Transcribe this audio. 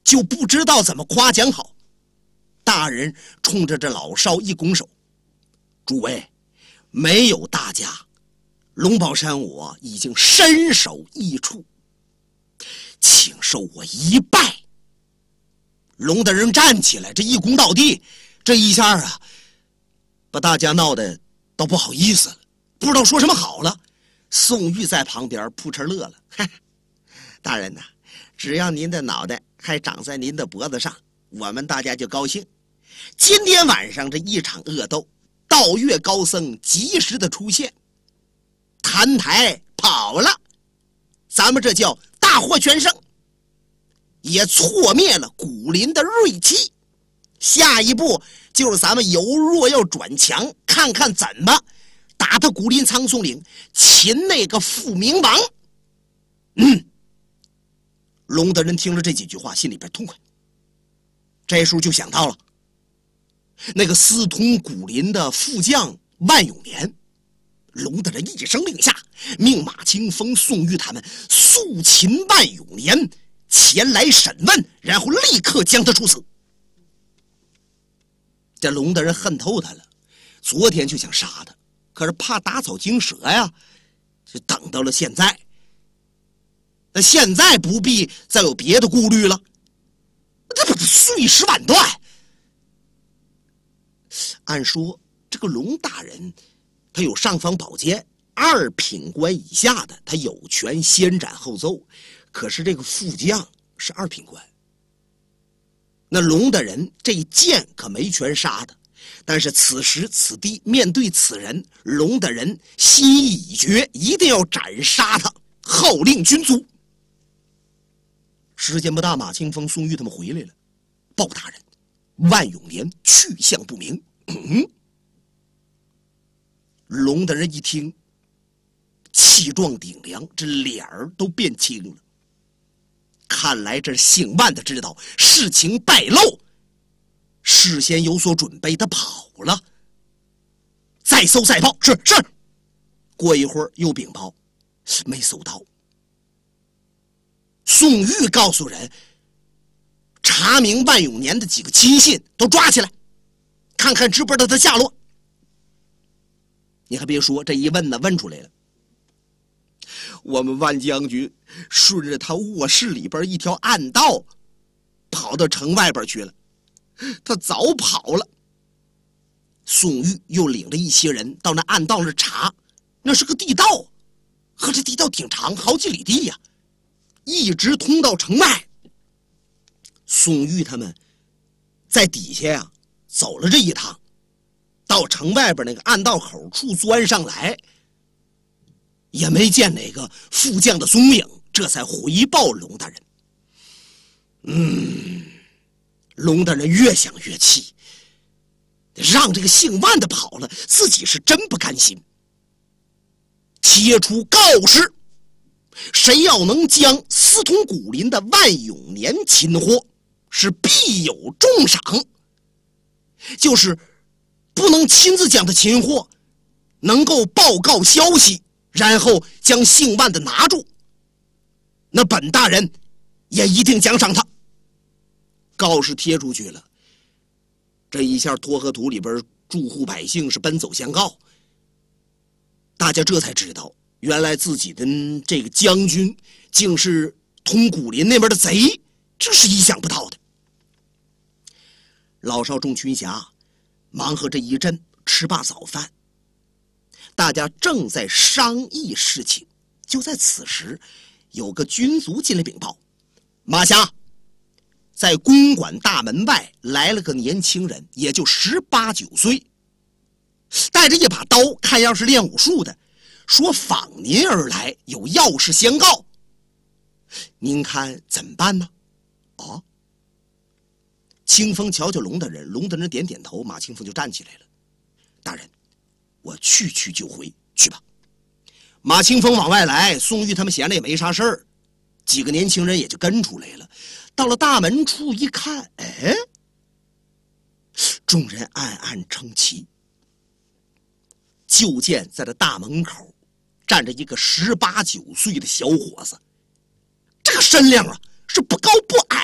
就不知道怎么夸奖好。大人冲着这老少一拱手：“诸位，没有大家，龙宝山我已经身首异处，请受我一拜。”龙大人站起来，这一躬到地，这一下啊，把大家闹得都不好意思了，不知道说什么好了。宋玉在旁边扑哧乐了：“大人呐，只要您的脑袋还长在您的脖子上，我们大家就高兴。今天晚上这一场恶斗，道月高僧及时的出现，谭台跑了，咱们这叫大获全胜，也挫灭了古林的锐气。下一步就是咱们由弱要转强，看看怎么打他古林苍松岭，擒那个傅明王。”龙德人听了这几句话，心里边痛快。这时候就想到了那个私通古林的副将万永年。龙德人一声令下，命马清风、宋玉他们速擒万永年前来审问，然后立刻将他处死。这龙德人恨透他了，昨天就想杀他，可是怕打草惊蛇呀，就等到了现在。那现在不必再有别的顾虑了，这不碎尸万段。按说这个龙大人他有尚方宝剑，2品官以下的他有权先斩后奏，可是这个副将是2品官，那龙大人这一剑可没权杀他。但是此时此地面对此人，龙大人心意已决，一定要斩杀他，号令军卒。时间不大，马清风、宋玉他们回来了，报大人，万永年去向不明。龙大人一听，气壮顶梁，这脸儿都变青了。看来这姓万的知道事情败露，事先有所准备，他跑了。再搜再报。是。过一会儿又禀报，没搜到。宋玉告诉人，查明万永年的几个亲信都抓起来，看看知不知道他下落。你还别说，这一问呢，问出来了。我们万将军顺着他卧室里边一条暗道跑到城外边去了，他早跑了。宋玉又领着一些人到那暗道那查，那是个地道，可这地道挺长，好几里地呀，一直通到城外。宋玉他们在底下呀走了这一趟，到城外边那个暗道口处钻上来，也没见哪个副将的踪影，这才回报龙大人。龙大人越想越气，让这个姓万的跑了，自己是真不甘心。贴出告示，谁要能将私通古林的万永年擒获，是必有重赏。就是不能亲自将他擒获，能够报告消息，然后将姓万的拿住，那本大人也一定奖赏他。告示贴出去了，这一下沱河图里边住户百姓是奔走相告，大家这才知道，原来自己的这个将军竟是通古林那边的贼，这是意想不到的。老少众群侠忙活这一阵，吃罢早饭，大家正在商议事情。就在此时，有个军卒进来禀报：马侠，在公馆大门外来了个年轻人，也就18、19岁，带着一把刀，看样是练武术的，说访您而来，有要事相告。您看怎么办呢？哦，清风瞧瞧龙大人，龙大人点点头，马清风就站起来了。大人，我去就回，去吧。马清风往外来，宋玉他们闲着也没啥事儿，几个年轻人也就跟出来了。到了大门处一看，众人暗暗称奇，就见在这大门口站着一个18、19岁的小伙子，这个身量啊是不高不矮。